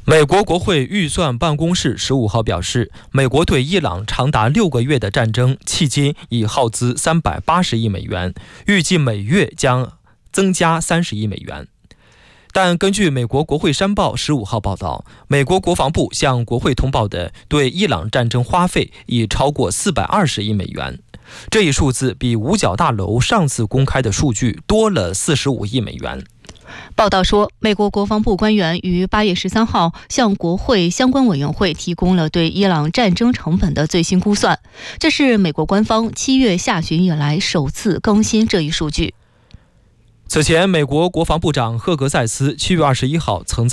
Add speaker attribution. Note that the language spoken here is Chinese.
Speaker 1: 美国国会预算办公室15号表示，美国对伊朗长达6个月的战争迄今已耗资380亿美元，预计每月将增加30亿美元。但根据美国国会山报15号报道，美国国防部向国会通报的对伊朗战争花费已超过420亿美元，这一数字比五角大楼上次公开的数据多了45亿美元。
Speaker 2: 报道说，美国国防部官员于8月13号向国会相关委员会提供了对伊朗战争成本的最新估算，这是美国官方7月下旬以来首次更新这一数据。
Speaker 1: 此前，美国国防部长赫格塞斯7月21号曾